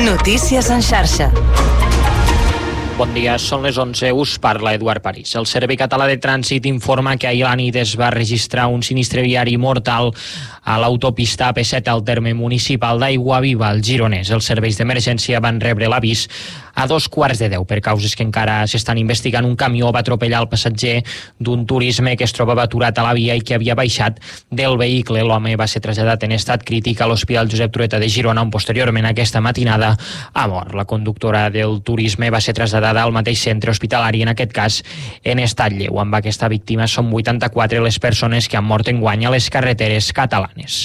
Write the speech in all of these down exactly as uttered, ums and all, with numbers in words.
Notícies en xarxa. Bon dia, són les onze, us parla Eduard París. El Servei Català de Trànsit informa que ahir a la nit es va registrar un sinistre viari mortal a l'autopista A P set al terme municipal d'Aiguaviva, al Gironès. Els serveis d'emergència van rebre l'avís a dos quarts de deu per causes que encara s'estan investigant. Un camió va atropellar el passatger d'un turisme que es trobava aturat a la via i que havia baixat del vehicle. L'home va ser traslladat en estat crític a l'Hospital Josep Trueta de Girona, on posteriorment aquesta matinada ha mort. La conductora del turisme va ser traslladada al mateix centre hospitalari, en aquest cas en estat lleu. Amb aquesta víctima són vuitanta-quatre les persones que han mort enguany a les carreteres catalanes.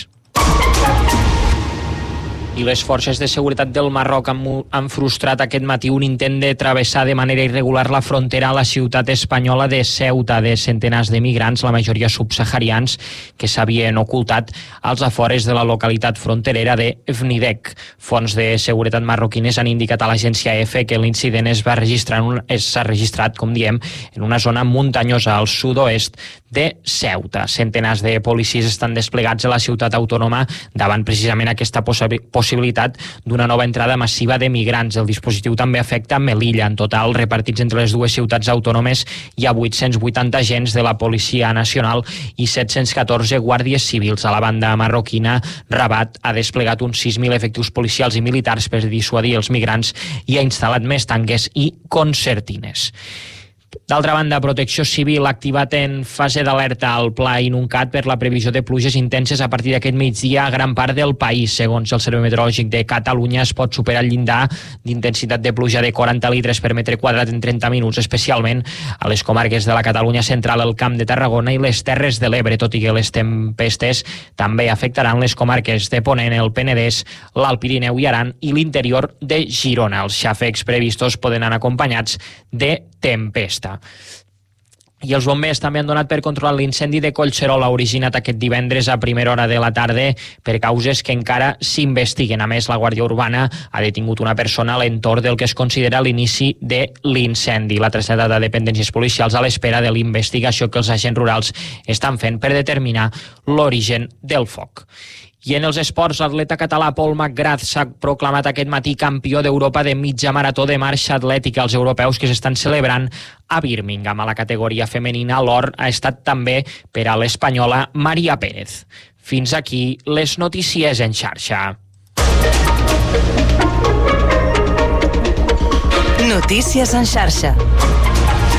I les forces de seguretat del Marroc han, han frustrat aquest matí un intent de travessar de manera irregular la frontera a la ciutat espanyola de Ceuta de centenars de migrants, la majoria subsaharians, que s'havien ocultat als afores de la localitat fronterera de Fnidek. Fonts de seguretat marroquines han indicat a l'agència E F que l'incident es va registrar en un, s'ha registrat, com diem, en una zona muntanyosa al sud-oest de Ceuta. Centenars de policies estan desplegats a la ciutat autònoma davant precisament aquesta possibilitat possibilitat d'una nova entrada massiva de migrants. El dispositiu també afecta Melilla. En total, repartits entre les dues ciutats autònomes, hi ha vuit-cents vuitanta agents de la Policia Nacional i set-cents catorze guàrdies civils. A la banda marroquina, Rabat ha desplegat uns sis mil efectius policials i militars per dissuadir els migrants i ha instal·lat més tanques i concertines. D'altra banda, Protecció Civil ha activat en fase d'alerta el pla Inuncat per la previsió de pluges intenses a partir d'aquest migdia a gran part del país. Segons el Servei Meteorològic de Catalunya, es pot superar el llindar d'intensitat de pluja de quaranta litres per metre quadrat en trenta minuts, especialment a les comarques de la Catalunya central, el Camp de Tarragona i les Terres de l'Ebre, tot i que les tempestes també afectaran les comarques de Ponent, el Penedès, l'Alt Pirineu i Aran i l'interior de Girona. Els xàfecs previstos poden anar acompanyats de tempesta. I els bombers també han donat per controlar l'incendi de Collserola originat aquest divendres a primera hora de la tarda per causes que encara s'investiguen. A més, la Guàrdia Urbana ha detingut una persona a l'entorn del que es considera l'inici de l'incendi. L'ha traslladat a dependències policials a l'espera de la investigació que els agents rurals estan fent per determinar l'origen del foc. I en els esports, l'atleta català Paul McGrath s'ha proclamat aquest matí campió d'Europa de mitja marató de marxa atlètica. Els europeus que s'estan celebrant a Birmingham. A la categoria femenina, l'or ha estat també per a l'espanyola Maria Pérez. Fins aquí les notícies en xarxa. Notícies en xarxa.